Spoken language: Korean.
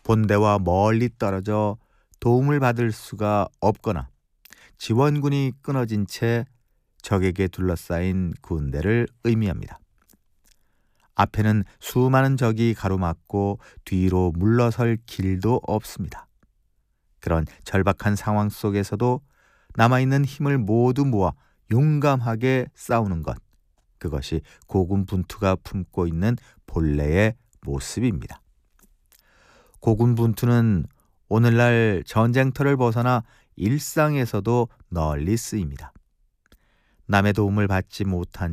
본대와 멀리 떨어져 도움을 받을 수가 없거나 지원군이 끊어진 채 적에게 둘러싸인 군대를 의미합니다. 앞에는 수많은 적이 가로막고 뒤로 물러설 길도 없습니다. 그런 절박한 상황 속에서도 남아있는 힘을 모두 모아 용감하게 싸우는 것, 그것이 고군분투가 품고 있는 본래의 모습입니다. 고군분투는 오늘날 전쟁터를 벗어나 일상에서도 널리 쓰입니다. 남의 도움을 받지 못한